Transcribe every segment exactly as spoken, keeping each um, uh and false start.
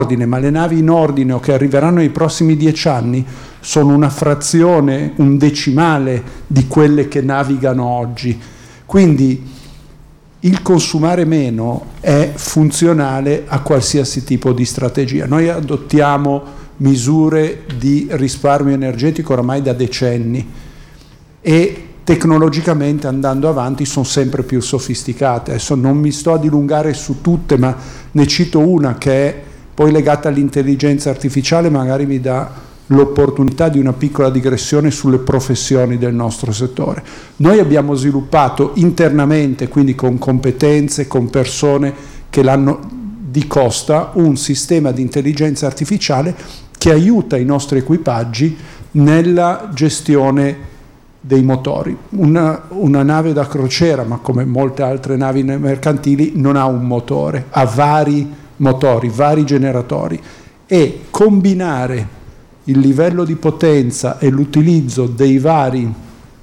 ordine, ma le navi in ordine o che arriveranno nei prossimi dieci anni sono una frazione, un decimale di quelle che navigano oggi. Quindi il consumare meno è funzionale a qualsiasi tipo di strategia. Noi adottiamo misure di risparmio energetico oramai da decenni e tecnologicamente andando avanti sono sempre più sofisticate. Adesso non mi sto a dilungare su tutte, ma ne cito una che è poi legata all'intelligenza artificiale, magari mi dà l'opportunità di una piccola digressione sulle professioni del nostro settore. Noi abbiamo sviluppato internamente, quindi con competenze, con persone che l'hanno di costa, un sistema di intelligenza artificiale che aiuta i nostri equipaggi nella gestione dei motori. Una, una nave da crociera, ma come molte altre navi mercantili, non ha un motore, ha vari motori, vari generatori, e combinare il livello di potenza e l'utilizzo dei vari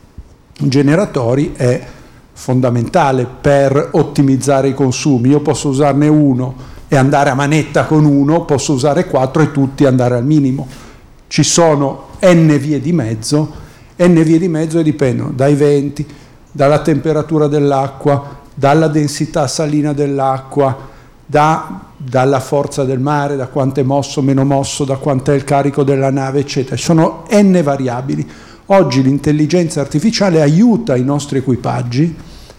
generatori è fondamentale per ottimizzare i consumi. Io posso usarne uno e andare a manetta con uno, posso usare quattro e tutti andare al minimo. Ci sono n vie di mezzo, n vie di mezzo e dipendono dai venti, dalla temperatura dell'acqua, dalla densità salina dell'acqua, da, dalla forza del mare, da quanto è mosso, meno mosso, da quanto è il carico della nave, eccetera. Ci sono n variabili. Oggi l'intelligenza artificiale aiuta i nostri equipaggi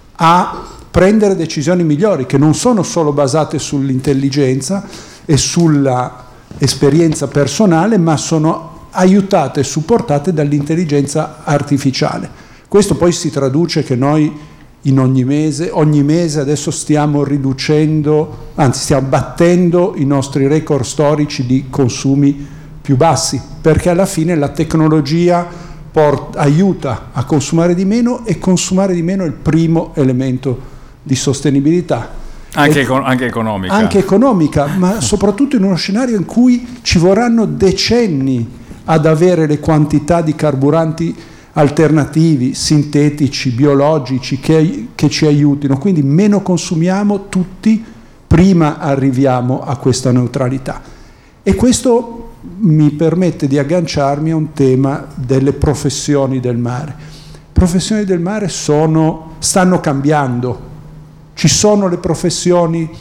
a prendere decisioni migliori, che non sono solo basate sull'intelligenza e sulla esperienza personale, ma sono aiutate e supportate dall'intelligenza artificiale. Questo poi si traduce che noi in ogni mese, ogni mese adesso stiamo riducendo, anzi stiamo battendo i nostri record storici di consumi più bassi, perché alla fine la tecnologia porta, aiuta a consumare di meno, e consumare di meno è il primo elemento di sostenibilità. Anche, econ- anche economica. Anche economica, ma soprattutto in uno scenario in cui ci vorranno decenni ad avere le quantità di carburanti alternativi, sintetici, biologici, che, che ci aiutino. Quindi meno consumiamo tutti, prima arriviamo a questa neutralità. E questo mi permette di agganciarmi a un tema delle professioni del mare. Professioni del mare sono, stanno cambiando. Ci sono le professioni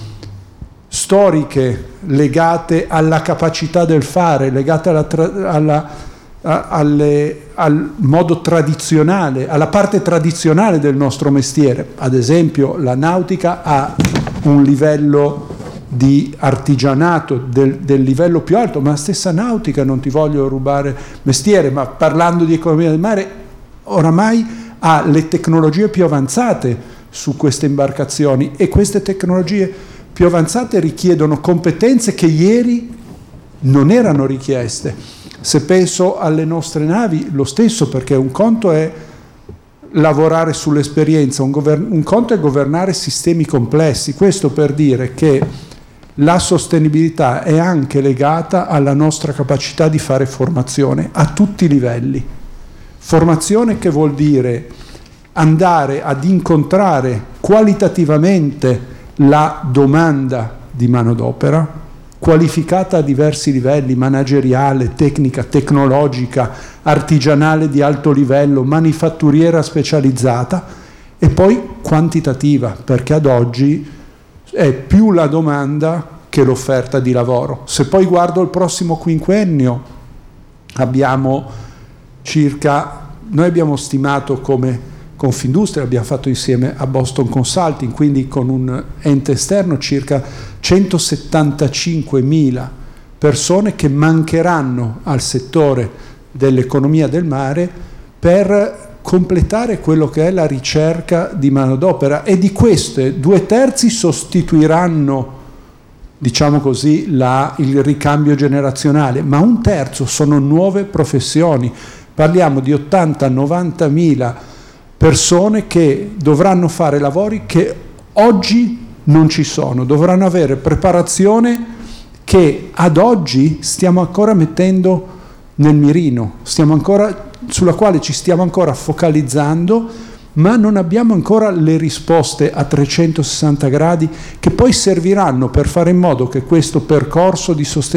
storiche legate alla capacità del fare, legate alla, alla, a, alle, al modo tradizionale, alla parte tradizionale del nostro mestiere. Ad esempio, la nautica ha un livello di artigianato del, del livello più alto, ma la stessa nautica, non ti voglio rubare mestiere, ma parlando di economia del mare, oramai ha le tecnologie più avanzate su queste imbarcazioni, e queste tecnologie più avanzate richiedono competenze che ieri non erano richieste. Se penso alle nostre navi, lo stesso, perché un conto è lavorare sull'esperienza, un, govern- un conto è governare sistemi complessi. Questo per dire che la sostenibilità è anche legata alla nostra capacità di fare formazione a tutti i livelli. Formazione che vuol dire andare ad incontrare qualitativamente la domanda di manodopera, qualificata a diversi livelli: manageriale, tecnica, tecnologica, artigianale di alto livello, manifatturiera specializzata, e poi quantitativa, perché ad oggi è più la domanda che l'offerta di lavoro. Se poi guardo il prossimo quinquennio, abbiamo circa, noi abbiamo stimato come Confindustria, abbiamo fatto insieme a Boston Consulting, quindi con un ente esterno, circa centosettantacinquemila persone che mancheranno al settore dell'economia del mare per completare quello che è la ricerca di manodopera, e di queste due terzi sostituiranno, diciamo così, la, il ricambio generazionale, ma un terzo sono nuove professioni. Parliamo di ottanta novanta mila persone che dovranno fare lavori che oggi non ci sono, dovranno avere preparazione che ad oggi stiamo ancora mettendo nel mirino, stiamo ancora, sulla quale ci stiamo ancora focalizzando, ma non abbiamo ancora le risposte a trecentosessanta gradi che poi serviranno per fare in modo che questo percorso di sostentamento